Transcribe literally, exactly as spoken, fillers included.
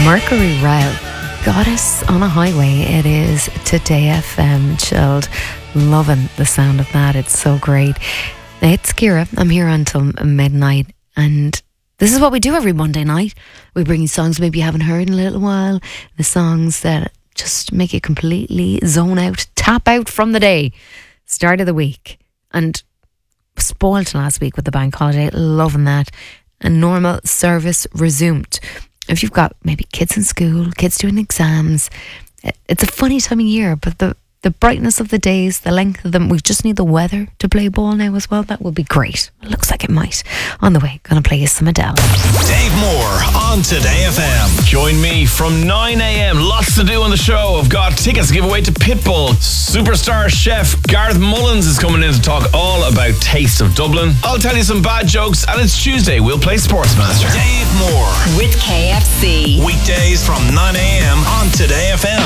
Mercury Rev, Goddess on a Highway. It is Today F M, chilled. Loving the sound of that. It's so great. It's Ciara. I'm here until midnight, and this is what we do every Monday night. We bring you songs maybe you haven't heard in a little while, the songs that just make you completely zone out, tap out from the day, start of the week. And spoiled last week with the bank holiday, loving that. And normal service resumed. If you've got maybe kids in school, kids doing exams, it's a funny time of year, but the the brightness of the days, the length of them, we just need the weather to play ball now as well. That would be great. It looks like it might. On the way, gonna play you some Adele. Dave Moore on Today F M. Join me from nine a.m. Lots to do on the show. I've got tickets to give away to Pitbull. Superstar chef Gareth Mullins is coming in to talk all about Taste of Dublin. I'll tell you some bad jokes, and it's Tuesday. We'll play Sportsmaster. Dave Moore with K F C. Weekdays from nine a.m. on Today F M.